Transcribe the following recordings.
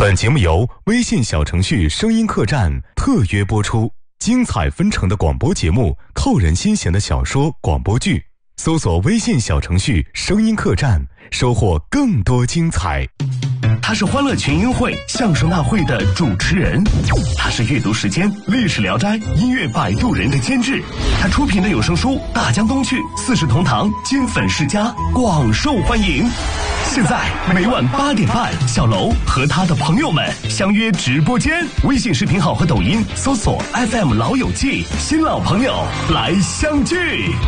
本节目由微信小程序声音客栈特约播出，精彩纷呈的广播节目，扣人心弦的小说广播剧，搜索微信小程序声音客栈，收获更多精彩。 他是欢乐群英会相声大会的主持人，他是阅读时间历史聊斋音乐摆渡人的监制，他出品的有声书《大江东去》四世同堂金粉世家广受欢迎。现在每晚8点半，小楼和他的朋友们相约直播间，微信视频号和抖音搜索 FM 老友记，新老朋友来相聚。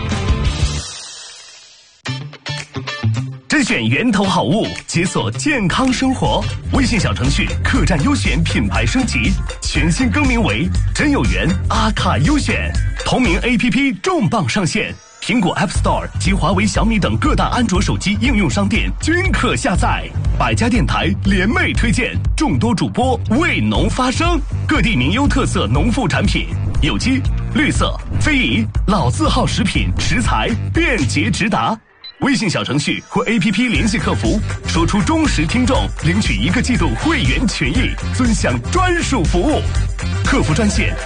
甄选源头好物，解锁健康生活。微信小程序客栈优选品牌升级，全新更名为真有缘阿卡优选。同名 APP 重磅上线，苹果 App Store 及华为、小米等各大安卓手机应用商店均可下载。百家电台联袂推荐，众多主播为农发声，各地名优特色农副产品，有机、绿色、非遗、老字号食品食材便捷直达。微信小程序或 APP 联系客服，说出忠实听众，领取1个季度会员权益，尊享专属服务。客服专线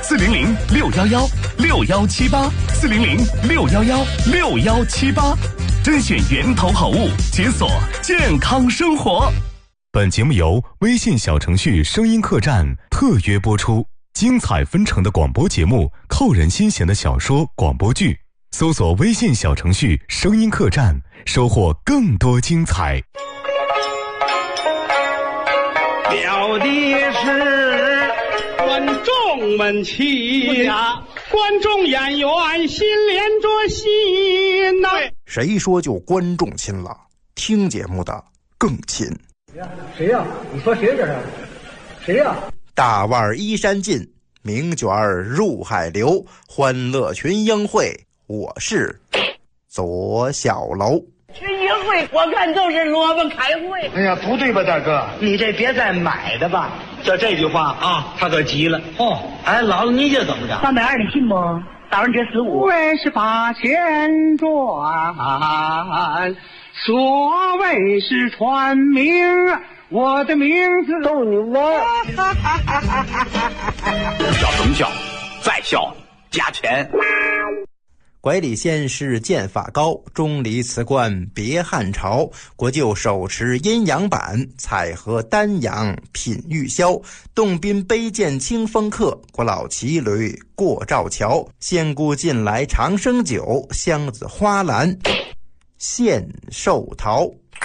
400-611-6178，400-611-6178，甄选源头好物，解锁健康生活。 本节目由微信小程序声音客栈特约播出，精彩纷呈的广播节目，扣人心弦的小说广播剧，搜索微信小程序声音客栈，收获更多精彩。 表的是观众们齐呀，观众演员心连着心呐。 谁说就观众亲了？听节目的更亲。 谁呀？你说谁这是？谁呀？ 大腕依山尽，名卷入海流，欢乐群英会，我是左小楼。 群英会我看就是萝卜开会。 哎呀，不对吧，大哥？ 你这别再买的吧。 就这句话啊，他可急了。哦，哎，姥姥，你这怎么着 ？320你信不？打完折15。 为是把钱赚，所谓是传名，我的名字逗你玩。 笑什么笑？再笑加钱。 拐李县是剑法高，钟离辞官别汉朝。国舅手持阴阳板，采荷丹阳品玉箫。洞宾杯剑清风客，国老骑驴过赵桥。仙姑近来长生酒，箱子花篮献寿桃。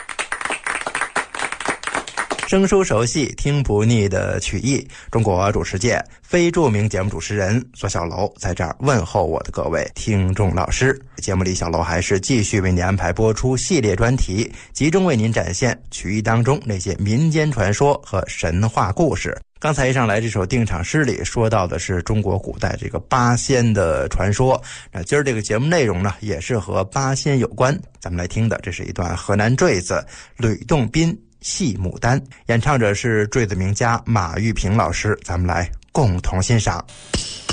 生疏熟悉，听不腻的曲艺。中国主持界非著名节目主持人左小楼在这儿问候我的各位听众老师。节目里小楼还是继续为您安排播出系列专题，集中为您展现曲艺当中那些民间传说和神话故事。刚才一上来这首定场诗里说到的是中国古代这个八仙的传说，那今儿这个节目内容呢也是和八仙有关。咱们来听的这是一段河南坠子吕洞宾戏牡丹，演唱者是坠子名家马玉平老师，咱们来共同欣赏。